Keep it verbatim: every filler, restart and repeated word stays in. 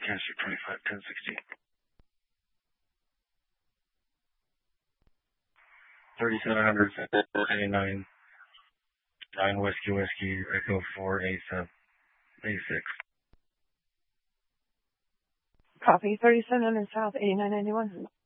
Cancer twenty-five ten sixty. thirty-seven hundred eighty-nine. nine Whiskey Whiskey Echo four eighty-seven eighty-six. Copy thirty-seven hundred South eighty-nine ninety-one.